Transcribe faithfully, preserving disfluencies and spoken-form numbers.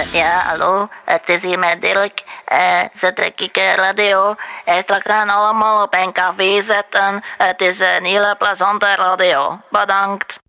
Eh, ja, hallo, het is hier met Dirk. Eh, zet ik uh, radio. Uh, we gaan allemaal op een café zetten. Het is een hele plezante radio. Bedankt.